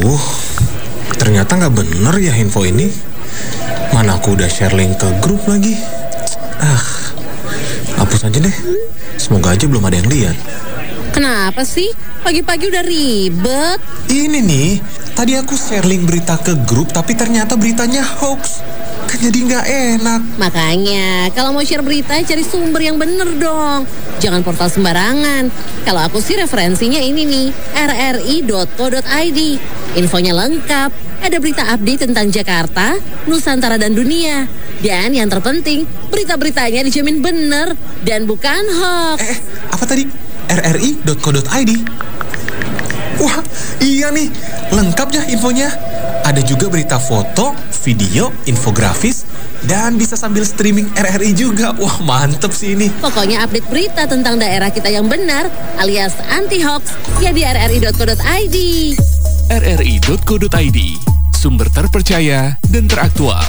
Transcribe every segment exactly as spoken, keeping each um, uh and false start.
Aduh, ternyata nggak bener ya info ini. Mana aku udah share link ke grup lagi. Ah, hapus aja deh. Semoga aja belum ada yang lihat. Kenapa sih? Pagi-pagi udah ribet. Ini nih, tadi aku share link berita ke grup, tapi ternyata beritanya hoax. Kan jadi nggak enak. Makanya, kalau mau share berita, cari sumber yang bener dong. Jangan portal sembarangan. Kalau aku sih referensinya ini nih, r r i dot co dot i d. Infonya lengkap, ada berita update tentang Jakarta, Nusantara, dan dunia. Dan yang terpenting, berita-beritanya dijamin bener dan bukan hoax. Eh, apa tadi? r r i dot co dot i d. Wah, iya nih, lengkap ya infonya. Ada juga berita foto, video, infografis, dan bisa sambil streaming R R I juga. Wah, mantep sih ini. Pokoknya update berita tentang daerah kita yang benar, alias anti-hoax, ya di r r i dot co dot i d. r r i dot co dot i d, sumber terpercaya dan teraktual.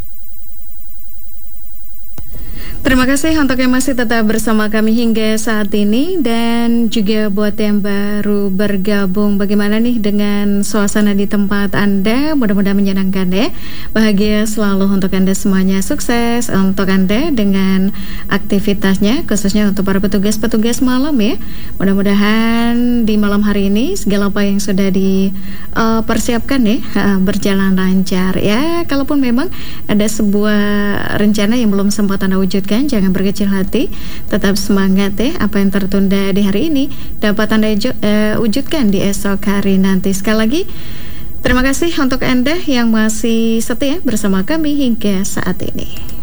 Terima kasih untuk yang masih tetap bersama kami hingga saat ini, dan juga buat yang baru bergabung, bagaimana nih dengan suasana di tempat Anda? Mudah-mudahan menyenangkan ya. Bahagia selalu untuk Anda semuanya, sukses untuk Anda dengan aktivitasnya, khususnya untuk para petugas-petugas malam ya. Mudah-mudahan di malam hari ini segala apa yang sudah dipersiapkan uh, ya berjalan lancar ya. Kalaupun memang ada sebuah rencana yang belum sempat Anda wujudkan, jangan berkecil hati, tetap semangat ya. Apa yang tertunda di hari ini dapat Anda uh, wujudkan di esok hari nanti. Sekali lagi terima kasih untuk Anda yang masih setia bersama kami hingga saat ini.